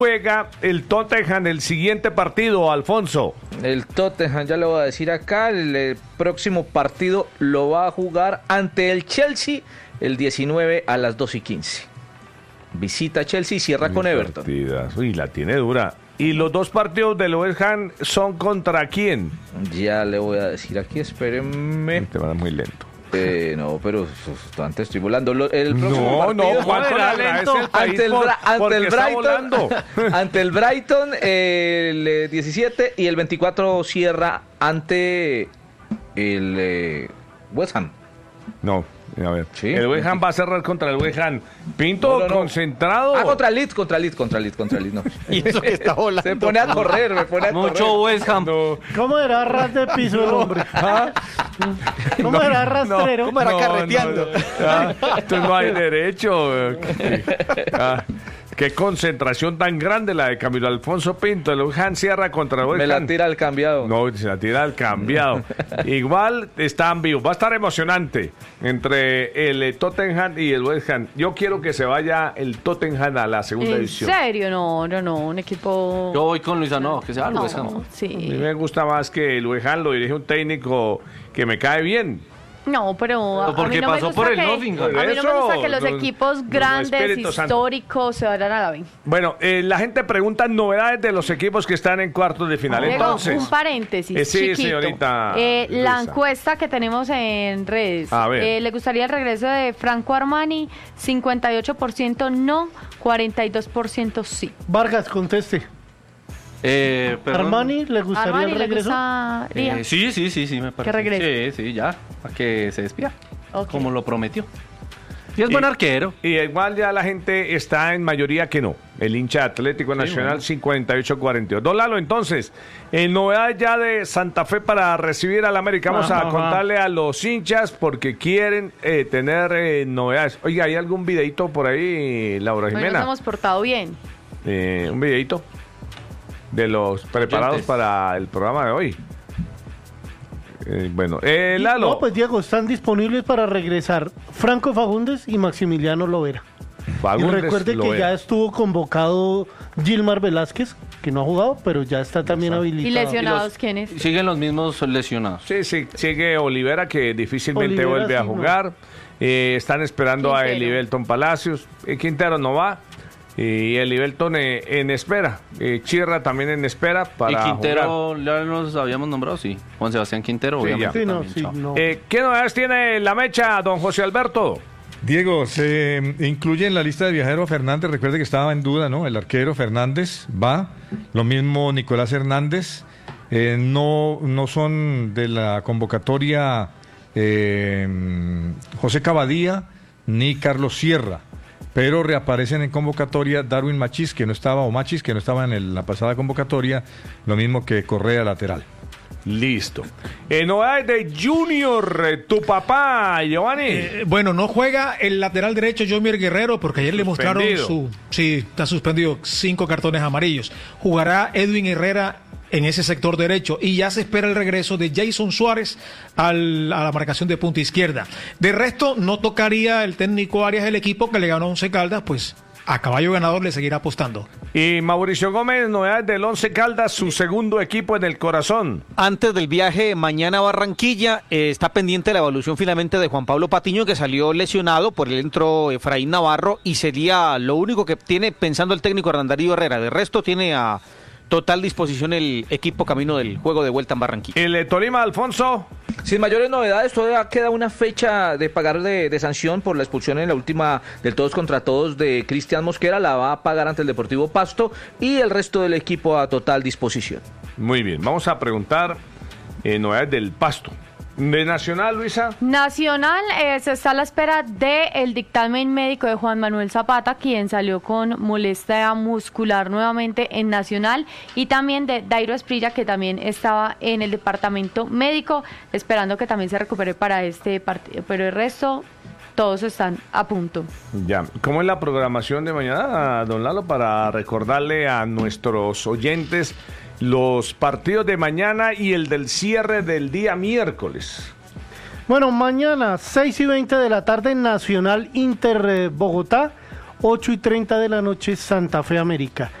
juega el Tottenham el siguiente partido, Alfonso? El Tottenham, ya lo voy a decir acá, el próximo partido lo va a jugar ante el Chelsea el 19 a las 2:15. Visita Chelsea y cierra con Everton. Uy, la tiene dura. ¿Y los dos partidos del West Ham son contra quién? Ya le voy a decir aquí, espérenme. Te va muy lento. No, pero antes estoy volando. El próximo partido, ¿cuánto era lento? Ante el Brighton, el 17 y el 24 cierra ante el West Ham. No, a ver. ¿Sí? El West Ham va a cerrar contra el West Ham. Pinto, no. Concentrado. Contra el Leeds, no. Y eso que está volando. Se pone a correr, Mucho West Ham. No. ¿Cómo era ras de piso el hombre? ¿Ah? ¿Cómo era rastrero? ¿Cómo era carreteando? Entonces no hay derecho. Qué concentración tan grande la de Camilo Alfonso Pinto. El West Ham cierra contra el West Ham. Me la tira al cambiado. No, se la tira al cambiado. Igual están vivos. Va a estar emocionante entre el Tottenham y el West Ham. Yo quiero que se vaya el Tottenham a la segunda división. ¿En serio? No. Un equipo... Yo voy con Luisa, que sea el West Ham. Sí. A mí me gusta más que el West Ham lo dirige un técnico que me cae bien. No, pero porque a mí no pasó me gusta por el que, Nottingham. a mí no me gusta que los equipos grandes, Espíritu Santo. históricos, se vayan a la B. Bueno, la gente pregunta novedades de los equipos que están en cuartos de final. Diego, Entonces, un paréntesis sí, chiquito. señorita La Luisa. encuesta que tenemos en redes. A ver. ¿Le gustaría el regreso de Franco Armani? 58% no, 42% sí. Vargas, conteste. Perdón. ¿Armani le gustaría Armani el le regreso? gustaría. Sí, me parece. Que regrese. Sí, ya, para que se despida, Ok. como lo prometió. Y es buen arquero. Y igual ya la gente está en mayoría que no. El hincha Atlético Nacional, bueno. 58-42. Don Lalo, entonces, novedad ya de Santa Fe para recibir al América. Vamos a contarle a los hinchas porque quieren tener novedades. Oiga, ¿hay algún videito por ahí, Laura Hoy Jimena? nos hemos portado bien. Un videito de los preparados Oyentes. para el programa de hoy. Lalo. No, pues Diego, están disponibles para regresar Franco Fagundes y Maximiliano Lovera. Fagundes, Y recuerde que Lovera. ya estuvo convocado Gilmar Velázquez, que no ha jugado, pero ya está también habilitado. ¿Y lesionados quiénes? Siguen los mismos lesionados. Sí, sigue Olivera, que difícilmente Olivera, vuelve a sí, no. jugar. Están esperando a Quintero. Elivelton Palacios. Quintero no va. Y Elivelton en espera. Chirra también en espera para Y Quintero, jugar. ya nos habíamos nombrado, sí. Juan Sebastián Quintero, Sí, obviamente. Sí, no, también, sí, chao. no. ¿Qué novedades tiene la mecha, don José Alberto? Diego, se incluye en la lista de viajero Fernández. Recuerde que estaba en duda, ¿no? El arquero Fernández va. Lo mismo Nicolás Hernández. No son de la convocatoria José Cavadía ni Carlos Sierra. Pero reaparecen en convocatoria Darwin Machís, que no estaba, o Machís, que no estaba en la pasada convocatoria. Lo mismo que Correa, lateral. Listo. Novedades de Junior, tu papá, Giovanni. Bueno, no juega el lateral derecho Jomier Guerrero porque ayer le mostraron Suspendido. Sí, está suspendido, 5 cartones amarillos. Jugará Edwin Herrera en ese sector derecho y ya se espera el regreso de Jason Suárez a la marcación de punta izquierda. De resto, no tocaría el técnico Arias el equipo que le ganó a Once Caldas, pues a caballo ganador le seguirá apostando. Y Mauricio Gómez, novedades del Once Caldas, su segundo equipo en el corazón. Antes del viaje mañana a Barranquilla, está pendiente la evaluación finalmente de Juan Pablo Patiño, que salió lesionado, por él entró Efraín Navarro, y sería lo único que tiene pensando el técnico Hernán Darío Herrera. De resto tiene a total disposición el equipo camino del juego de vuelta en Barranquilla. El Tolima, Alfonso. Sin mayores novedades, todavía queda una fecha de pagar de sanción por la expulsión en la última del todos contra todos de Cristian Mosquera. La va a pagar ante el Deportivo Pasto y el resto del equipo a total disposición. Muy bien, vamos a preguntar novedades del Pasto. ¿De Nacional, Luisa? Nacional se está a la espera del dictamen médico de Juan Manuel Zapata, quien salió con molestia muscular nuevamente en Nacional, y también de Dairo Esprilla, que también estaba en el departamento médico, esperando que también se recupere para este partido, pero el resto todos están a punto. Ya, ¿cómo es la programación de mañana, don Lalo, para recordarle a nuestros oyentes los partidos de mañana y el del cierre del día miércoles? Bueno, mañana 6:20 de la tarde Nacional Inter Bogotá, 8:30 de la noche Santa Fe América.